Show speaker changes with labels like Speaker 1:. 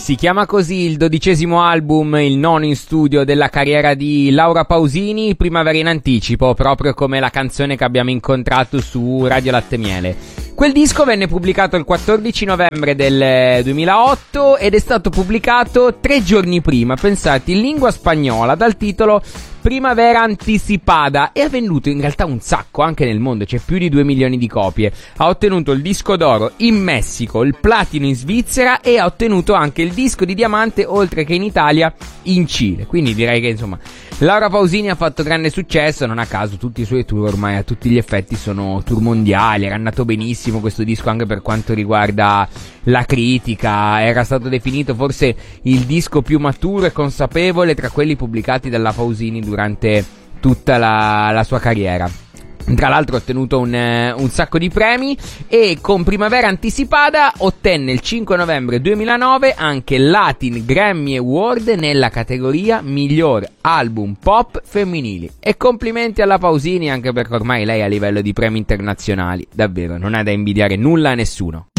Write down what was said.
Speaker 1: Si chiama così il 12° album, il nono in studio della carriera di Laura Pausini, Primavera in anticipo, proprio come la canzone che abbiamo incontrato su Radio Latte Miele. Quel disco venne pubblicato il 14 novembre del 2008 ed è stato pubblicato 3 giorni prima, pensate, in lingua spagnola, dal titolo Primavera Anticipada, e ha venduto in realtà un sacco anche nel mondo, c'è più di 2 milioni di copie. Ha ottenuto il disco d'oro in Messico, il platino in Svizzera e ha ottenuto anche il disco di diamante, oltre che in Italia, in Cile. Quindi direi che insomma Laura Pausini ha fatto grande successo, non a caso tutti i suoi tour ormai a tutti gli effetti sono tour mondiali. Era andato benissimo questo disco anche per quanto riguarda la critica, era stato definito forse il disco più maturo e consapevole tra quelli pubblicati dalla Pausini durante tutta la sua carriera. Tra l'altro ha ottenuto un sacco di premi e con Primavera Anticipada ottenne il 5 novembre 2009 anche Latin Grammy Award nella categoria Miglior Album Pop Femminili. E complimenti alla Pausini, anche perché ormai lei a livello di premi internazionali davvero non ha da invidiare nulla a nessuno.